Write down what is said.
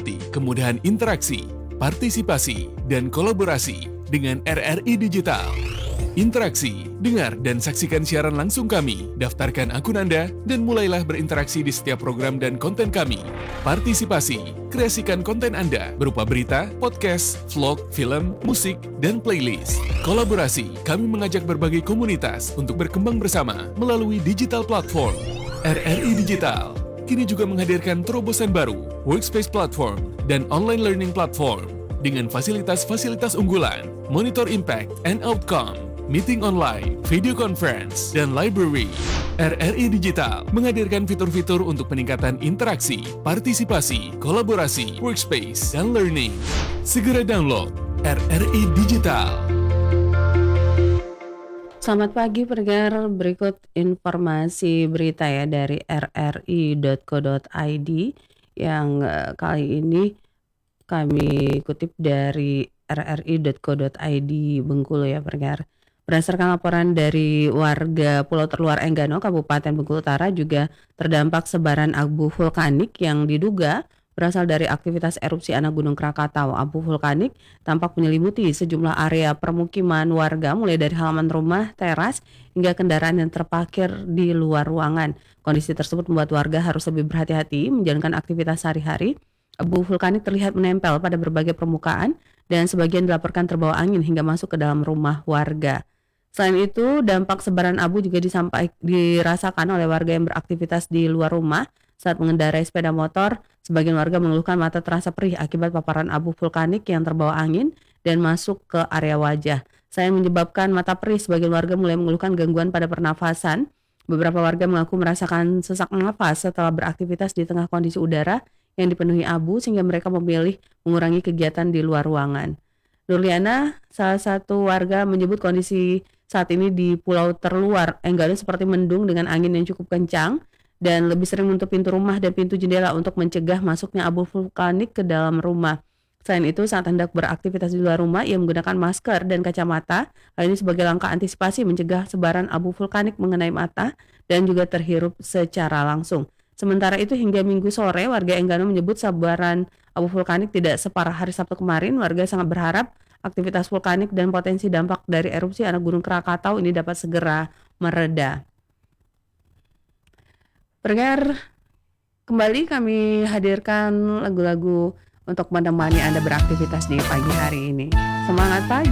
Nikmati kemudahan interaksi, partisipasi, dan kolaborasi dengan RRI Digital. Interaksi, dengar dan saksikan siaran langsung kami, daftarkan akun Anda, dan mulailah berinteraksi di setiap program dan konten kami. Partisipasi, kreasikan konten Anda berupa berita, podcast, vlog, film, musik, dan playlist. Kolaborasi, kami mengajak berbagai komunitas untuk berkembang bersama melalui digital platform. RRI Digital kini juga menghadirkan terobosan baru, workspace platform, dan online learning platform dengan fasilitas-fasilitas unggulan, monitor impact and outcome, meeting online, video conference, dan library. RRI Digital menghadirkan fitur-fitur untuk peningkatan interaksi, partisipasi, kolaborasi, workspace, dan learning. Segera download RRI Digital. Selamat pagi pendengar, berikut informasi berita ya dari rri.co.id yang kali ini kami kutip dari rri.co.id Bengkulu ya pendengar. Berdasarkan laporan dari warga Pulau Terluar Enggano, Kabupaten Bengkulu Utara juga terdampak sebaran abu vulkanik yang diduga berasal dari aktivitas erupsi anak Gunung Krakatau. Abu vulkanik tampak menyelimuti sejumlah area permukiman warga mulai dari halaman rumah, teras, hingga kendaraan yang terparkir di luar ruangan. Kondisi tersebut membuat warga harus lebih berhati-hati menjalankan aktivitas sehari-hari. Abu vulkanik terlihat menempel pada berbagai permukaan dan sebagian dilaporkan terbawa angin hingga masuk ke dalam rumah warga. Selain itu, dampak sebaran abu juga dirasakan oleh warga yang beraktivitas di luar rumah saat mengendarai sepeda motor. Sebagian warga mengeluhkan mata terasa perih akibat paparan abu vulkanik yang terbawa angin dan masuk ke area wajah. Selain menyebabkan mata perih, sebagian warga mulai mengeluhkan gangguan pada pernafasan. Beberapa warga mengaku merasakan sesak nafas setelah beraktivitas di tengah kondisi udara yang dipenuhi abu sehingga mereka memilih mengurangi kegiatan di luar ruangan. Nurliana, salah satu warga, menyebut kondisi saat ini di Pulau Terluar Enggano seperti mendung dengan angin yang cukup kencang dan lebih sering menutup pintu rumah dan pintu jendela untuk mencegah masuknya abu vulkanik ke dalam rumah. Selain itu, saat hendak beraktivitas di luar rumah, ia menggunakan masker dan kacamata. Hal ini sebagai langkah antisipasi mencegah sebaran abu vulkanik mengenai mata dan juga terhirup secara langsung. Sementara itu, hingga Minggu sore, warga Enggano menyebut sebaran abu vulkanik tidak separah hari Sabtu kemarin. Warga sangat berharap aktivitas vulkanik dan potensi dampak dari erupsi anak Gunung Krakatau ini dapat segera mereda. Pendengar, kembali kami hadirkan lagu-lagu untuk menemani Anda beraktivitas di pagi hari ini. Semangat pagi!